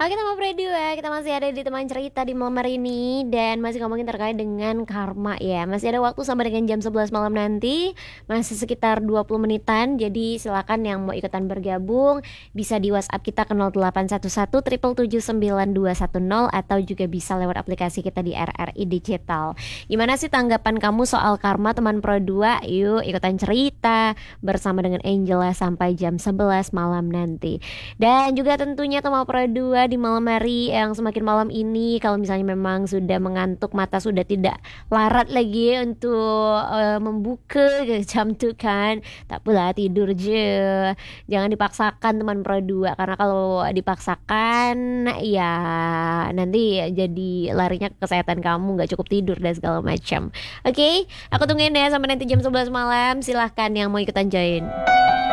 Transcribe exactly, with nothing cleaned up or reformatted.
Oke teman Pro dua, kita masih ada di teman cerita di malam hari ini dan masih ngomongin terkait dengan karma ya. Masih ada waktu sampai dengan jam sebelas malam nanti, masih sekitar dua puluh menitan. Jadi silakan yang mau ikutan bergabung bisa di WhatsApp kita ke nol delapan satu satu tujuh tujuh tujuh sembilan dua satu nol atau juga bisa lewat aplikasi kita di R R I Digital. Gimana sih tanggapan kamu soal karma teman Pro dua? Yuk ikutan cerita bersama dengan Angela sampai jam sebelas malam nanti. Dan juga tentunya teman Pro dua di malam hari yang semakin malam ini, kalau misalnya memang sudah mengantuk, mata sudah tidak larat lagi untuk uh, membuka jam tuh kan, tak pula tidur je. Jangan dipaksakan teman Pro dua, karena kalau dipaksakan ya nanti jadi larinya ke kesehatan kamu, nggak cukup tidur dan segala macam. Oke, okay? Aku tungguin ya sampai nanti jam sebelas malam. Silahkan yang mau ikutan join.